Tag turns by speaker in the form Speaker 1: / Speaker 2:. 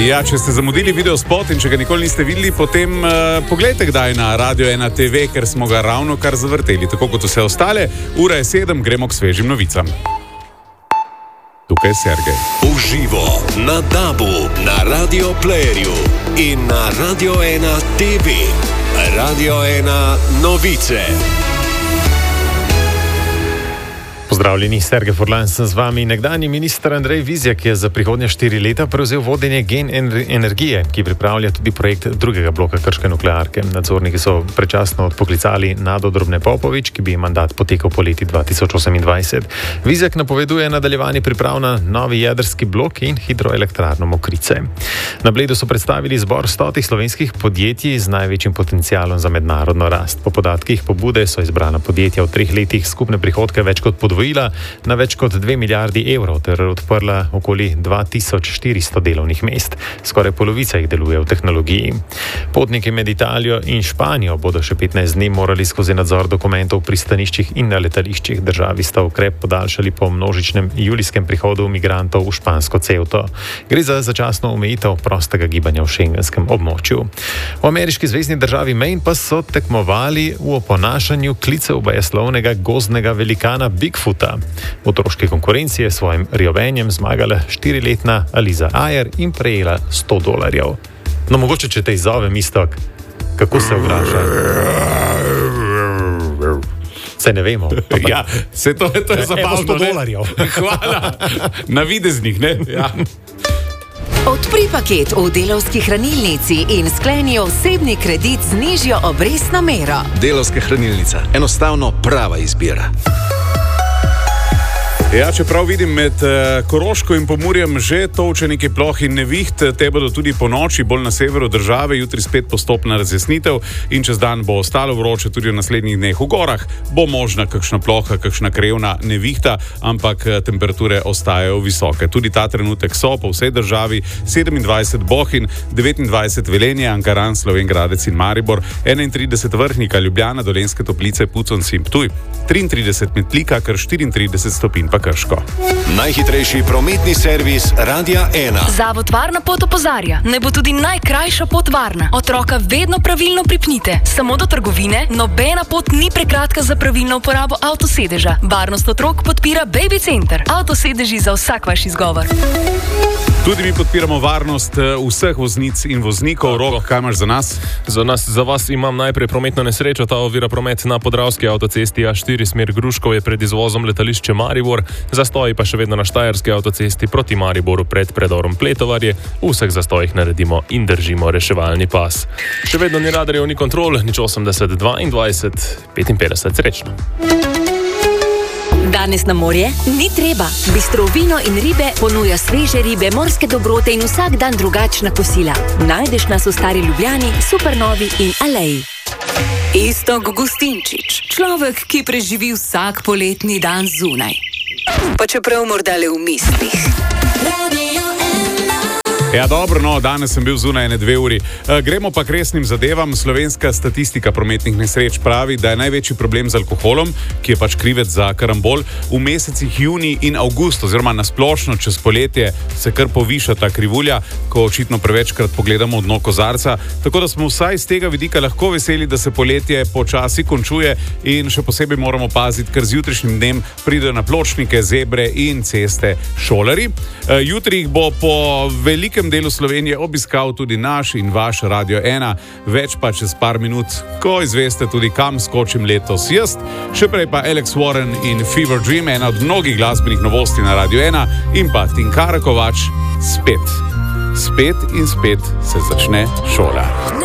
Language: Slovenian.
Speaker 1: Ja, če ste zamudili video spot in če ga nikoli niste videli, potem pogledajte kdaj na Radio 1 TV, ker smo ga ravno kar zavrteli. Tako kot vse ostale, ura je 7, gremo k svežim novicam. Tukaj je Sergej.
Speaker 2: Uživo na DAB-u, na Radio Playerju in na Radio 1 TV. Radio 1 novice.
Speaker 3: Pozdravljeni, Sergej Furlan sem z vami. Nekdanji minister Andrej Vizjak je za prihodnje 4 leta prevzel vodenje Gen energije, ki pripravlja tudi projekt drugega bloka krške nuklearke. Nadzorniki so predčasno odpoklicali Nado Drobne Popovič, ki bi mandat potekal po leti 2028. Vizjak napoveduje nadaljevanje priprav na novi jedrski blok in hidroelektrarno Mokrice. Na Bledu so predstavili zbor 100 slovenskih podjetij z največjim potencialom za mednarodno rast. Po podatkih pobude so izbrana podjetja v 3 letih skupne prihodke več kot podvojila na več kot 2 milijardi evrov ter odprla okoli 2400 delovnih mest. Skoraj polovica jih deluje v tehnologiji. Potniki med Italijo in Španijo bodo še 15 dni morali skozi nadzor dokumentov v pristaniščih in na letališčih. Državi sta ukrep podaljšali po množičnem julijskem prihodu migrantov v špansko Ceuto. Gre za začasno omejitev prostega gibanja v šengenskem območju. V ameriški zvezni državi Maine pa so tekmovali v oponašanju klicev bajeslovnega gozdnega velikana Bigfoota. V otroški konkurenci je svojim rjovenjem zmagala 4-letna Aliza Ajer in prejela $100. No, mogoče, če te izzovem, Istok, kako se obraža? Se ne vemo.
Speaker 1: Ja, se to je zabavno.
Speaker 3: $100.
Speaker 1: Hvala. Na videznih, ne? Ja.
Speaker 4: Odpri paket v Delavski hranilnici in skleni osebni kredit z nižjo obrestno mero.
Speaker 5: Delavska hranilnica. Enostavno prava izbira.
Speaker 1: Ja, čeprav vidim med Koroško in Pomurjem že tolče nekaj ploh in neviht, te bodo tudi po noči bolj na severu države, jutri spet postopna razjasnitev in čez dan bo ostalo vroče tudi v naslednjih dneh. V gorah bo možna kakšna ploha, kakšna krevna nevihta, ampak temperature ostajajo visoke. Tudi ta trenutek so po vsej državi 27 Bohinj, 29 Velenje, Ankaran, Slovenj Gradec in Maribor, 31 Vrhnika, Ljubljana, Dolenjske Toplice, Puconci in Ptuj, 33 Metlika, kar 34 stopinj pa Krško.
Speaker 2: Najhitrejši prometni servis Radia 1.
Speaker 6: Zavod Varna pot opozarja, naj bo tudi najkrajša pot varna. Otroka vedno pravilno pripnite. Samo do trgovine, nobena pot ni prekratka za pravilno uporabo avtosedeža. Varnost otrok podpira Baby Center. Avtosedeži za vsak vaš izgovor.
Speaker 1: Tudi mi podpiramo varnost vseh voznic in voznikov. Rok, kaj imaš za nas?
Speaker 7: Za vas imam najprej prometno nesrečo. Ta ovira promet na Podravski avtocesti A4 smer Gruškov je pred izvozom letališče Maribor. Zastoji pa še vedno na Štajerski avtocesti proti Mariboru pred predorom Pletovarje. V vseh zastojih naredimo in držimo reševalni pas. Še vedno ni radarjev, ni kontrol, nič 80 22 55. Srečno.
Speaker 4: Danes na morje ni treba. Bistro vino in ribe ponuja sveže ribe, morske dobrote in vsak dan drugačna kosila. Najdeš nas v Stari Ljubljani, Supernovi in Aleji.
Speaker 8: Istok Gustinčič, človek, ki preživi vsak poletni dan zunaj. Pa čeprav morda le v mislih.
Speaker 1: Ja, dobro, no, danes sem bil zunaj 2 uri. Gremo pa k resnim zadevam. Slovenska statistika prometnih nesreč pravi, da je največji problem z alkoholom, ki je pač krivec za karambol, v mesecih junij in avgust, oziroma nasplošno čez poletje se kar poviša ta krivulja, ko očitno prevečkrat pogledamo v dno kozarca. Tako da smo vsaj z tega vidika lahko veseli, da se poletje počasi končuje in še posebej moramo paziti, ker z jutrišnjim dnem pridejo na pločnike, zebre in ceste šolarji. Jutri jih bo po velikem delu Slovenije obiskal tudi naš in vaš Radio 1, več pa čez par minut, ko izveste tudi kam skočim letos jaz, še prej pa Alex Warren in Fever Dream, ena od mnogih glasbenih novosti na Radio 1 in pa Tinkara Kovač spet in spet se začne šola.